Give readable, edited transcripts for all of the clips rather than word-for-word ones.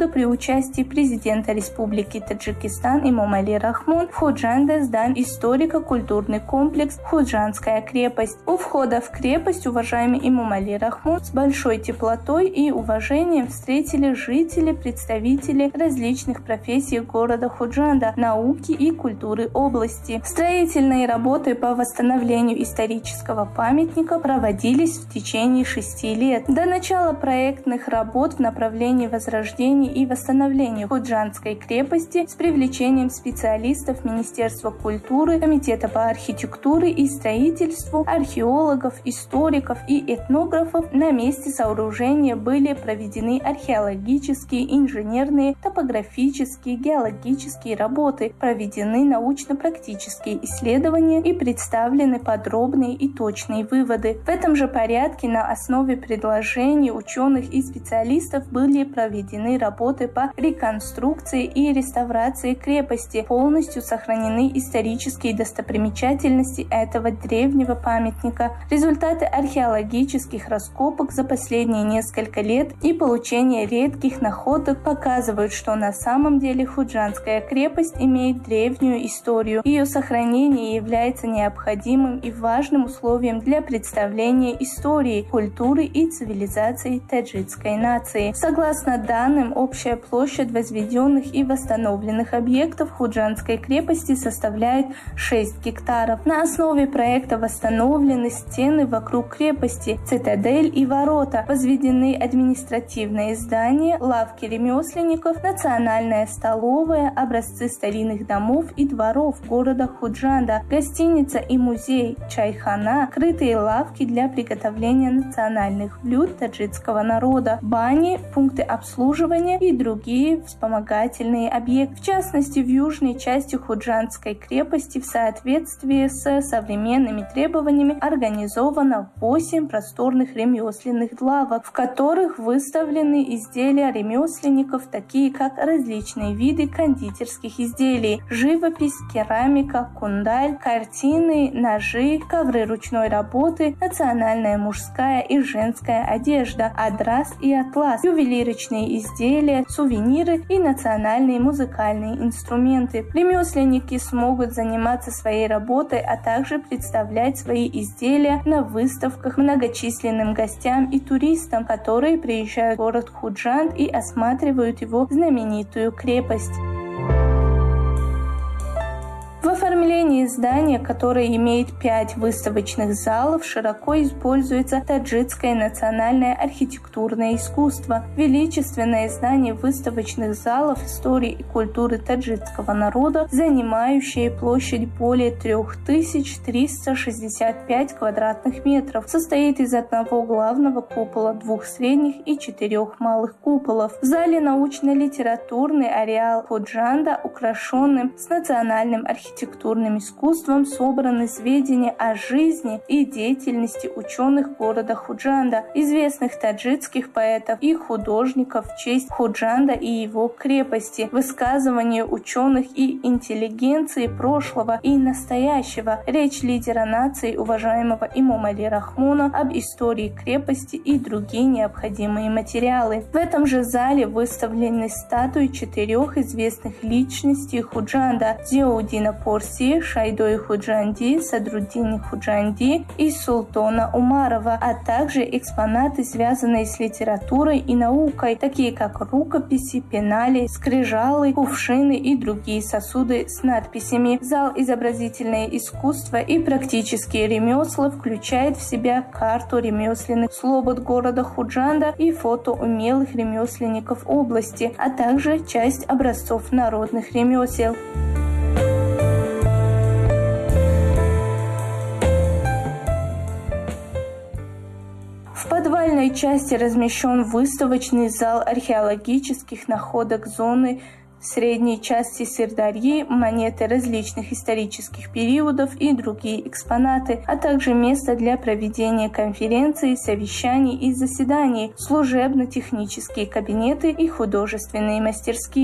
года при участии президента Республики Таджикистан Эмомали Рахмон в Худжанде сдан историко-культурный комплекс «Худжандская крепость». У входа в крепость уважаемый Эмомали Рахмон с большой теплотой и уважением встретили жители, представители различных профессий города Худжанда, науки и культуры области. Строительные работы по восстановлению исторического памятника проводились в течение 6 лет. До начала проектных работ в направлении возрождения и восстановления Худжандской крепости с привлечением специалистов Министерства культуры, Комитета по архитектуре и строительству, археологов, историков и этнографов на месте сооружения были проведены археологические, инженерные, топографические, геологические работы, проведены научно-практические исследования и представлены подробные и точные выводы. В этом же порядке на основе предложений ученых и специалистов были проведены работы по реконструкции и реставрации крепости, полностью сохранены исторические достопримечательности этого древнего памятника. Результаты археологических раскопок за последние несколько лет и получение редких находок показывают, что на самом деле Худжандская крепость имеет древнюю историю. Ее сохранение является необходимым и важным условием для представления истории, культуры и цивилизации таджикской нации. Согласно данным, общая площадь возведенных и восстановленных объектов Худжандской крепости составляет 6 гектаров. На основе проекта восстановлены стены вокруг крепости, цитадель и ворота, возведены административные здания, лавки ремесленников, национальная столовая, образцы старинных домов и дворов города Худжанда, гостиница и музей, чайхана, крытые лавки для приготовления национальных блюд таджикского народа, бани, пункты обслуживания и другие вспомогательные объекты. В частности, в южной части Худжандской крепости в соответствии с современными требованиями организовано 8 просторных ремесленных лавок, в которых выставлены изделия ремесленников, такие как различные виды кондитерских изделий, живопись, керамика, кундаль, картины, ножи, ковры ручной работы, национальная мужская и женская одежда, адрас и атлас, ювелирочные изделия, сувениры и национальные музыкальные инструменты. Ремесленники смогут заниматься своей работой, а также представлять свои изделия на выставках многочисленным гостям и туристам, которые приезжают в город Худжанд и осматривают его знаменитую крепость. В оформлении здания, которое имеет 5 выставочных залов, широко используется таджикское национальное архитектурное искусство. Величественное здание выставочных залов истории и культуры таджикского народа, занимающее площадь более 3365 квадратных метров, состоит из одного главного купола, 2 средних и 4 малых куполов. В зале научно-литературный ареал Худжанда, украшенным с национальным архитектурным искусством, собраны сведения о жизни и деятельности ученых города Худжанда, известных таджикских поэтов и художников в честь Худжанда и его крепости, высказывания ученых и интеллигенции прошлого и настоящего, речь лидера нации уважаемого Эмомали Рахмона об истории крепости и другие необходимые материалы. В этом же зале выставлены статуи 4 известных личностей Худжанда: Зиауддина Порси, Шайдой Худжанди, Садруддин Худжанди и Султона Умарова, а также экспонаты, связанные с литературой и наукой, такие как рукописи, пенали, скрижалы, кувшины и другие сосуды с надписями. Зал изобразительное искусство и практические ремесла включает в себя карту ремесленных слобод города Худжанда и фото умелых ремесленников области, а также часть образцов народных ремесел. В подвальной части размещен выставочный зал археологических находок зоны средней части Сырдарьи, монеты различных исторических периодов и другие экспонаты, а также место для проведения конференций, совещаний и заседаний, служебно-технические кабинеты и художественные мастерские.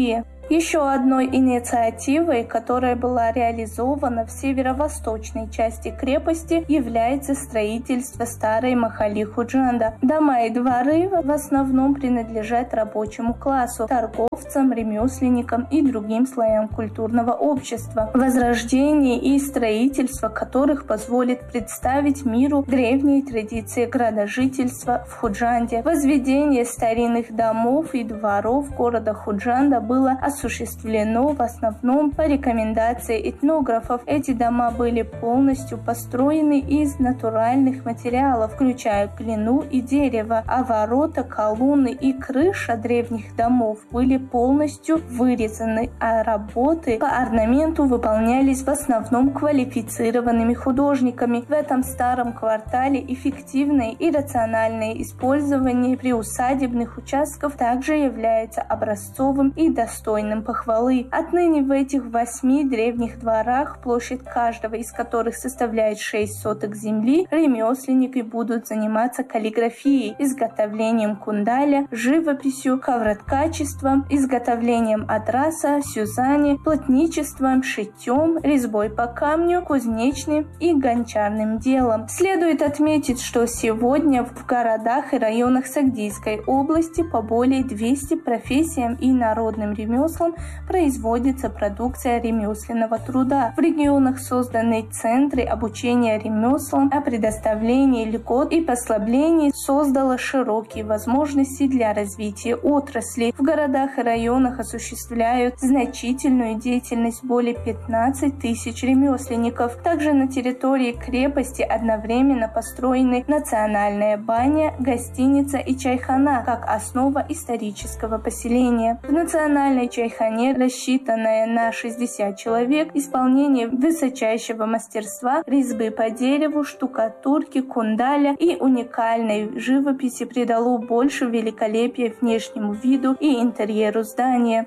Еще одной инициативой, которая была реализована в северо-восточной части крепости, является строительство старой Махали Худжанда. Дома и дворы в основном принадлежат рабочему классу, торговцам, ремесленникам и другим слоям культурного общества, возрождение и строительство которых позволит представить миру древние традиции градожительства в Худжанде. Возведение старинных домов и дворов города Худжанда было осуществлено в основном по рекомендации этнографов. Эти дома были полностью построены из натуральных материалов, включая глину и дерево, а ворота, колонны и крыша древних домов были полностью вырезаны, а работы по орнаменту выполнялись в основном квалифицированными художниками. В этом старом квартале эффективное и рациональное использование приусадебных участков также является образцовым и достойным похвалы. Отныне в этих 8 древних дворах, площадь каждого из которых составляет 6 соток земли, ремесленники будут заниматься каллиграфией, изготовлением кундаля, живописью, ковроткачеством, изготовлением адраса, сюзани, плотничеством, шитьем, резьбой по камню, кузнечным и гончарным делом. Следует отметить, что сегодня в городах и районах Сагдийской области по более 200 профессиям и народным ремеслам производится продукция ремесленного труда. В регионах созданы центры обучения ремеслам, а предоставление льгот и послаблений создало широкие возможности для развития отрасли. В городах и районах осуществляют значительную деятельность более 15 тысяч ремесленников. Также на территории крепости одновременно построены национальная баня, гостиница и чайхана как основа исторического поселения. В национальной чайхане, рассчитанная на 60 человек, исполнение высочайшего мастерства, резьбы по дереву, штукатурки, кундаля и уникальной живописи придало больше великолепия внешнему виду и интерьеру здания.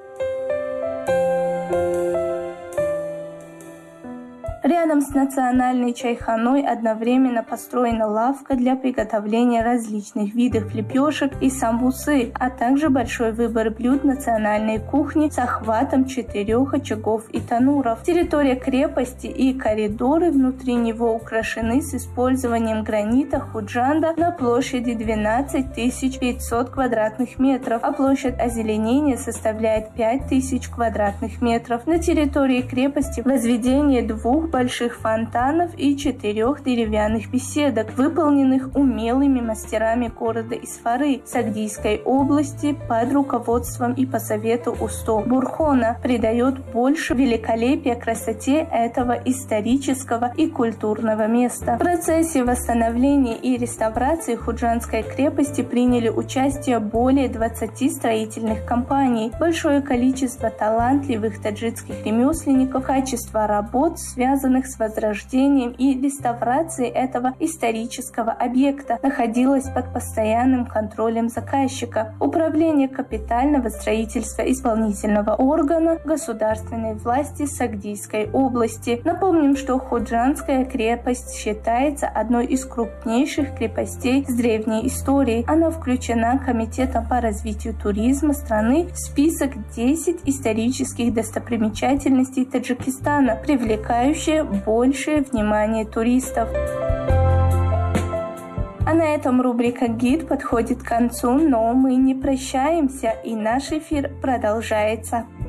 Рядом с национальной чайханой одновременно построена лавка для приготовления различных видов лепешек и самбусы, а также большой выбор блюд национальной кухни с охватом 4 очагов и тануров. Территория крепости и коридоры внутри него украшены с использованием гранита Худжанда на площади 12 500 квадратных метров, а площадь озеленения составляет 5000 квадратных метров. На территории крепости возведение 2 больших фонтанов и 4 деревянных беседок, выполненных умелыми мастерами города Исфары, Сагдийской области под руководством и по совету Усто Бурхона, придает больше великолепия красоте этого исторического и культурного места. В процессе восстановления и реставрации Худжандской крепости приняли участие более 20 строительных компаний. Большое количество талантливых таджикских ремесленников, качество работ, связанных с возрождением и реставрацией этого исторического объекта, находилось под постоянным контролем заказчика. Управление капитального строительства исполнительного органа государственной власти Сагдийской области. Напомним, что Худжандская крепость считается одной из крупнейших крепостей с древней историей. Она включена Комитетом по развитию туризма страны в список 10 исторических достопримечательностей Таджикистана, привлекающие большее внимание туристов. А на этом рубрика «Гид» подходит к концу, но мы не прощаемся, и наш эфир продолжается.